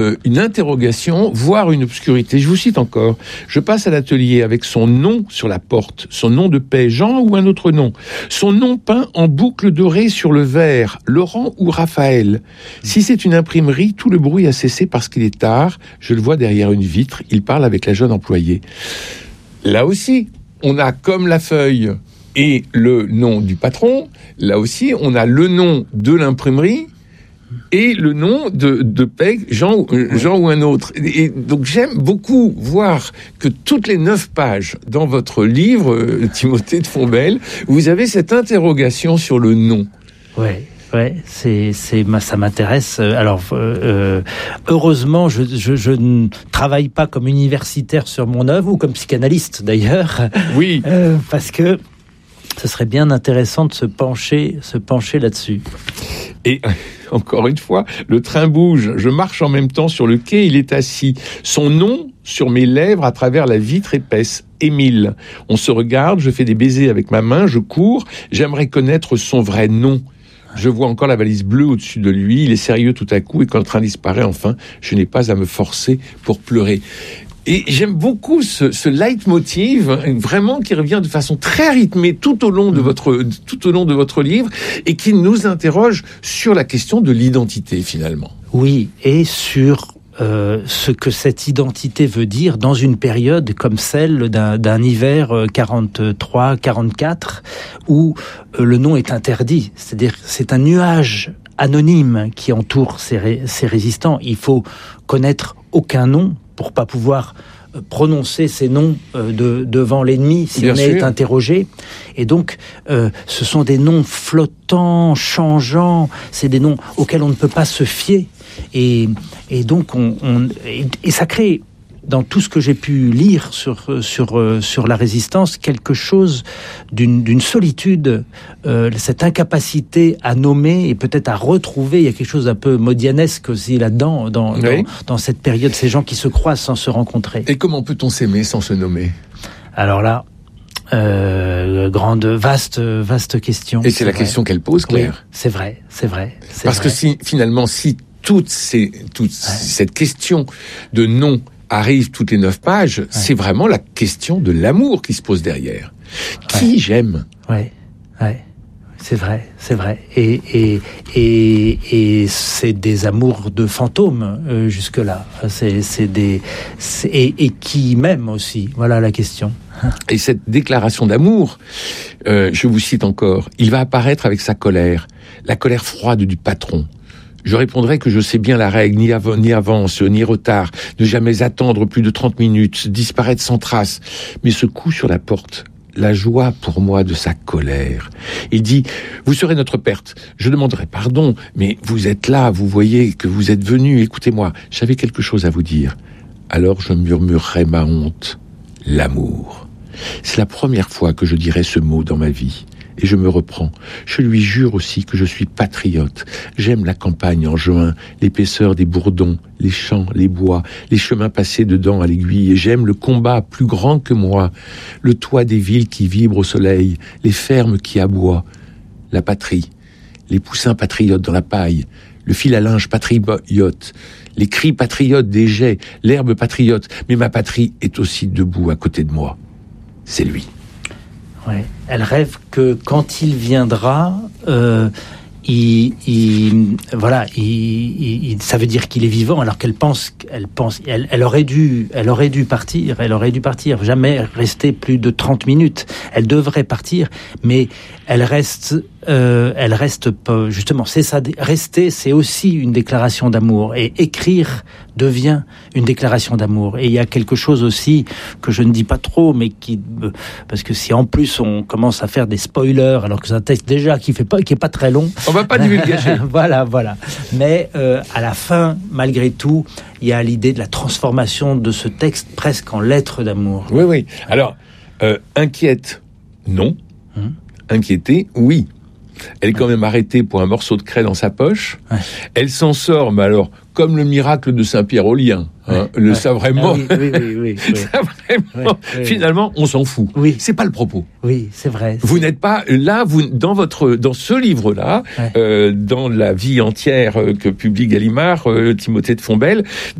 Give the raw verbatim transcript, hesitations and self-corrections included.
euh, une interrogation, voire une obscurité. Je vous cite encore. Je passe à l'atelier avec son nom sur la porte, son nom de paix, Jean ou un autre nom, son nom peint en boucle dorée sur le verre, Laurent ou Raphaël. Si c'est une imprimerie, tout le bruit a cessé parce qu'il est tard. Je le vois derrière une vitre, il parle avec la jeune employée. Là aussi, on a comme la feuille et le nom du patron, là aussi, on a le nom de l'imprimerie et le nom de, de Peg, Jean, Jean ou un autre. Et donc j'aime beaucoup voir que toutes les neuf pages dans votre livre, euh, Timothée de Fontbelle, vous avez cette interrogation sur le nom. Ouais. Ouais, c'est, c'est, ça m'intéresse. Alors, euh, heureusement, je, je, je ne travaille pas comme universitaire sur mon œuvre ou comme psychanalyste d'ailleurs. Oui. Euh, parce que ce serait bien intéressant de se pencher, se pencher là-dessus. Et encore une fois, le train bouge. Je marche en même temps sur le quai. Il est assis. Son nom sur mes lèvres à travers la vitre épaisse. Émile. On se regarde. Je fais des baisers avec ma main. Je cours. J'aimerais connaître son vrai nom. Je vois encore la valise bleue au-dessus de lui. Il est sérieux tout à coup et quand le train disparaît enfin, je n'ai pas à me forcer pour pleurer. Et j'aime beaucoup ce, ce leitmotiv, vraiment qui revient de façon très rythmée tout au long de votre, tout au long de votre livre et qui nous interroge sur la question de l'identité finalement. Oui, et sur Euh, ce que cette identité veut dire dans une période comme celle d'un, d'un hiver quarante-trois quarante-quatre où euh, le nom est interdit. C'est-à-dire c'est un nuage anonyme qui entoure ces, ré, ces résistants. Il faut connaître aucun nom pour pas pouvoir euh, prononcer ces noms euh, de, devant l'ennemi si Bien on sûr. Est interrogé. Et donc, euh, ce sont des noms flottants, changeants. C'est des noms auxquels on ne peut pas se fier. Et, et donc, on, on, et, et ça crée, dans tout ce que j'ai pu lire sur, sur, sur la résistance, quelque chose d'une, d'une solitude, euh, cette incapacité à nommer et peut-être à retrouver. Il y a quelque chose d'un peu modianesque aussi là-dedans, dans, oui. dans, dans cette période, ces gens qui se croisent sans se rencontrer. Et comment peut-on s'aimer sans se nommer ? Alors là, Euh, grande, vaste, vaste question. Et c'est, c'est la vrai. Question qu'elle pose, Claire. Oui, c'est vrai, c'est vrai. C'est Parce vrai. que si, finalement, si toute, ces, toute ouais. cette question de nom arrive toutes les neuf pages, ouais. c'est vraiment la question de l'amour qui se pose derrière. Qui ouais. j'aime ? Ouais, ouais. C'est vrai, c'est vrai. Et, et, et, et c'est des amours de fantômes, euh, jusque-là. C'est, c'est des, c'est, et, et qui m'aime aussi. Voilà la question. Et cette déclaration d'amour, euh, je vous cite encore, il va apparaître avec sa colère, la colère froide du patron. Je répondrai que je sais bien la règle, ni, av- ni avance, ni retard, ne jamais attendre plus de trente minutes, disparaître sans trace. Mais ce coup sur la porte, la joie pour moi de sa colère. Il dit, vous serez notre perte. Je demanderai pardon, mais vous êtes là, vous voyez que vous êtes venu, écoutez-moi, j'avais quelque chose à vous dire. Alors je murmurerai ma honte, l'amour. C'est la première fois que je dirai ce mot dans ma vie. Et je me reprends. Je lui jure aussi que je suis patriote. J'aime la campagne en juin, l'épaisseur des bourdons, les champs, les bois, les chemins passés dedans à l'aiguille. Et j'aime le combat plus grand que moi, le toit des villes qui vibrent au soleil, les fermes qui aboient, la patrie, les poussins patriotes dans la paille, le fil à linge patriote, les cris patriotes des jets, l'herbe patriote. Mais ma patrie est aussi debout à côté de moi. C'est lui. Ouais. Elle rêve que quand il viendra, euh, il, il, voilà, il, il, ça veut dire qu'il est vivant, alors qu'elle pense, elle pense, elle, elle aurait dû, elle aurait dû partir, elle aurait dû partir, jamais rester plus de trente minutes. Elle devrait partir, mais elle reste, euh, elle reste pas, justement, c'est ça, rester, c'est aussi une déclaration d'amour, et écrire devient une déclaration d'amour. Et il y a quelque chose aussi que je ne dis pas trop, mais qui, parce que si en plus on commence à faire des spoilers, alors que c'est un texte déjà qui fait pas, qui est pas très long, on va pas divulgacher. voilà, voilà. Mais euh, à la fin, malgré tout, il y a l'idée de la transformation de ce texte presque en lettre d'amour. Oui, oui. Alors, euh, inquiète, non. Hum. Inquiétée, oui. Elle est quand même arrêtée pour un morceau de craie dans sa poche. Ouais. Elle s'en sort, mais alors comme le miracle de Saint-Pierre aux Liens. Hein, ouais, le ouais. ça vraiment, ah, oui, oui, oui, oui, oui. ça vraiment oui, oui, finalement, on s'en fout. Oui. C'est pas le propos. Oui, c'est vrai. Vous n'êtes pas là, vous dans votre dans ce livre-là, ouais. euh, dans la vie entière que publie Gallimard, euh, Timothée de Fontbelle.